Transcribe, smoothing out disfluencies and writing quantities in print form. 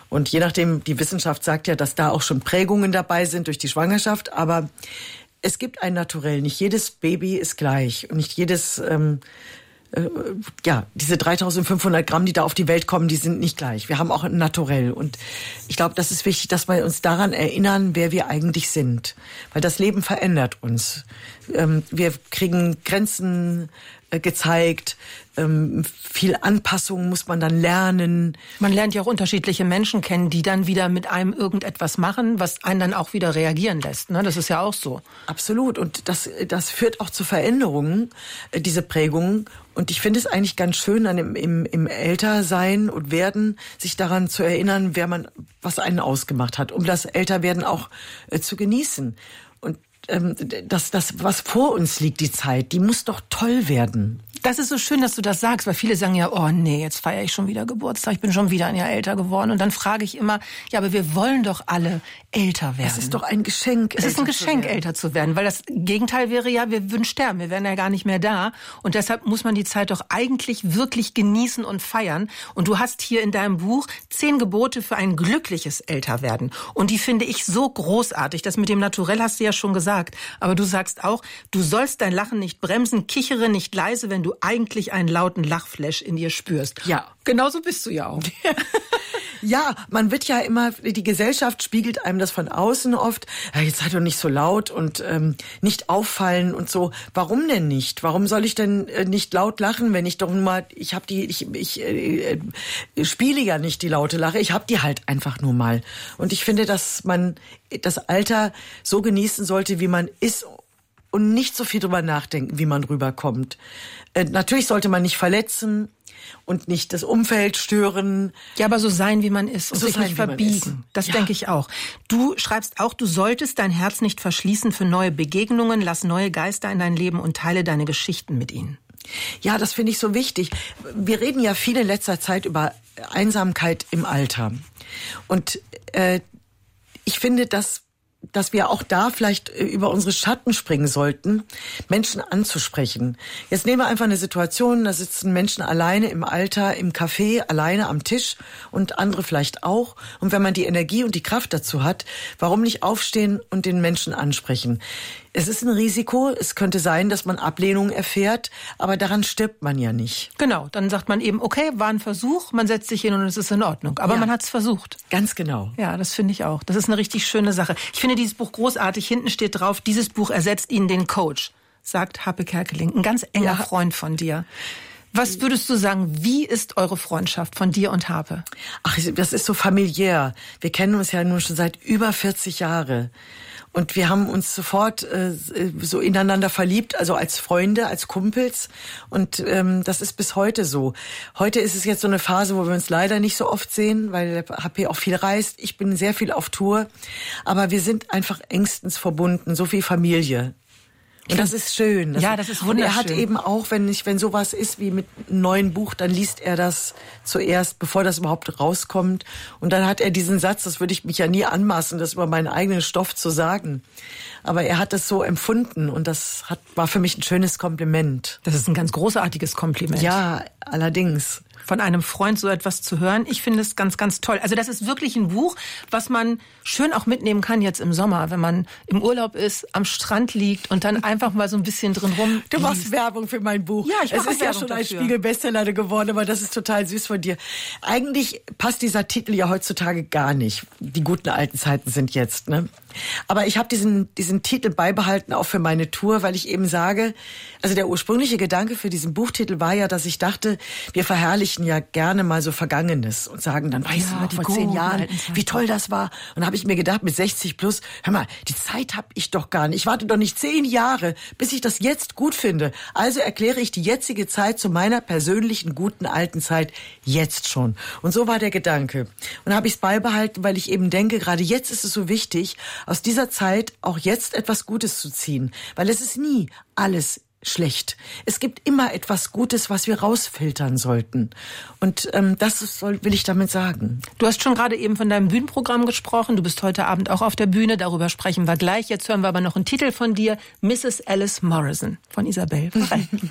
Und je nachdem, die Wissenschaft sagt ja, dass da auch schon Prägungen dabei sind durch die Schwangerschaft, aber es gibt ein Naturell. Nicht jedes Baby ist gleich und nicht jedes, diese 3500 Gramm, die da auf die Welt kommen, die sind nicht gleich. Wir haben auch ein Naturell. Und ich glaube, das ist wichtig, dass wir uns daran erinnern, wer wir eigentlich sind. Weil das Leben verändert uns. Wir kriegen Grenzen gezeigt. Viel Anpassung muss man dann lernen. Man lernt ja auch unterschiedliche Menschen kennen, die dann wieder mit einem irgendetwas machen, was einen dann auch wieder reagieren lässt. Ne? Das ist ja auch so. Absolut. Und das führt auch zu Veränderungen, diese Prägungen. Und ich finde es eigentlich ganz schön, dann im Ältersein und Werden, sich daran zu erinnern, was einen ausgemacht hat, um das Älterwerden auch zu genießen. Und das, was vor uns liegt, die Zeit, die muss doch toll werden. Das ist so schön, dass du das sagst, weil viele sagen ja, oh nee, jetzt feiere ich schon wieder Geburtstag, ich bin schon wieder ein Jahr älter geworden. Und dann frage ich immer, ja, aber wir wollen doch alle älter werden. Es ist doch ein Geschenk. Es ist ein Geschenk, älter zu werden, weil das Gegenteil wäre ja, wir würden sterben, wir wären ja gar nicht mehr da. Und deshalb muss man die Zeit doch eigentlich wirklich genießen und feiern. Und du hast hier in deinem Buch 10 Gebote für ein glückliches Älterwerden. Und die finde ich so großartig. Das mit dem Naturell hast du ja schon gesagt. Aber du sagst auch, du sollst dein Lachen nicht bremsen, kichere nicht leise, wenn du eigentlich einen lauten Lachflash in dir spürst. Ja. Genauso bist du ja auch. Ja, man wird ja immer, die Gesellschaft spiegelt einem das von außen oft, ja, jetzt sei doch nicht so laut und nicht auffallen und so. Warum denn nicht? Warum soll ich denn nicht laut lachen, wenn ich doch nur mal, ich spiele ja nicht die laute Lache, ich habe die halt einfach nur mal. Und ich finde, dass man das Alter so genießen sollte, wie man ist und nicht so viel drüber nachdenken, wie man rüberkommt. Natürlich sollte man nicht verletzen und nicht das Umfeld stören. Ja, aber so sein, wie man ist und so sich nicht verbiegen. Das denke ich auch. Du schreibst auch, du solltest dein Herz nicht verschließen für neue Begegnungen, lass neue Geister in dein Leben und teile deine Geschichten mit ihnen. Ja, das finde ich so wichtig. Wir reden ja viel in letzter Zeit über Einsamkeit im Alter. Und ich finde, dass wir auch da vielleicht über unsere Schatten springen sollten, Menschen anzusprechen. Jetzt nehmen wir einfach eine Situation, da sitzen Menschen alleine im Alter, im Café, alleine am Tisch und andere vielleicht auch. Und wenn man die Energie und die Kraft dazu hat, warum nicht aufstehen und den Menschen ansprechen? Es ist ein Risiko, es könnte sein, dass man Ablehnung erfährt, aber daran stirbt man ja nicht. Genau, dann sagt man eben, okay, war ein Versuch, man setzt sich hin und es ist in Ordnung. Aber man hat es versucht. Ganz genau. Ja, das finde ich auch. Das ist eine richtig schöne Sache. Ich finde dieses Buch großartig. Hinten steht drauf, dieses Buch ersetzt Ihnen den Coach, sagt Happe Kerkeling, ein ganz enger Freund von dir. Was würdest du sagen, wie ist eure Freundschaft von dir und Hape? Ach, das ist so familiär. Wir kennen uns ja nun schon seit über 40 Jahren. Und wir haben uns sofort so ineinander verliebt, also als Freunde, als Kumpels. Und das ist bis heute so. Heute ist es jetzt so eine Phase, wo wir uns leider nicht so oft sehen, weil der HP auch viel reist. Ich bin sehr viel auf Tour. Aber wir sind einfach engstens verbunden, so viel Familie. Und das ist schön. Das ist wunderschön. Und er hat eben auch, wenn sowas ist wie mit einem neuen Buch, dann liest er das zuerst, bevor das überhaupt rauskommt. Und dann hat er diesen Satz, das würde ich mich ja nie anmaßen, das über meinen eigenen Stoff zu sagen. Aber er hat das so empfunden und war für mich ein schönes Kompliment. Das ist ein ganz großartiges Kompliment. Ja, allerdings. Von einem Freund so etwas zu hören, ich finde es ganz, ganz toll. Also das ist wirklich ein Buch, was man schön auch mitnehmen kann jetzt im Sommer, wenn man im Urlaub ist, am Strand liegt und dann einfach mal so ein bisschen drin rum. Du machst Werbung für mein Buch. Ja, ich mache Es ist ja schon ein Spiegel-Bestseller geworden, aber das ist total süß von dir. Eigentlich passt dieser Titel ja heutzutage gar nicht. Die guten alten Zeiten sind jetzt, ne? Aber ich habe diesen Titel beibehalten auch für meine Tour, weil ich eben sage, also der ursprüngliche Gedanke für diesen Buchtitel war ja, dass ich dachte, wir verherrlichen ja gerne mal so Vergangenes und sagen dann, weißt du noch, vor 10 Jahren, wie toll das war. Und da habe ich mir gedacht, mit 60 plus, hör mal, die Zeit habe ich doch gar nicht. Ich warte doch nicht 10 Jahre, bis ich das jetzt gut finde. Also erkläre ich die jetzige Zeit zu meiner persönlichen guten alten Zeit jetzt schon. Und so war der Gedanke. Und habe ich es beibehalten, weil ich eben denke, gerade jetzt ist es so wichtig, aus dieser Zeit auch jetzt etwas Gutes zu ziehen. Weil es ist nie alles schlecht. Es gibt immer etwas Gutes, was wir rausfiltern sollten. Und will ich damit sagen. Du hast schon gerade eben von deinem Bühnenprogramm gesprochen. Du bist heute Abend auch auf der Bühne. Darüber sprechen wir gleich. Jetzt hören wir aber noch einen Titel von dir. Mrs. Alice Morrison von Isabelle.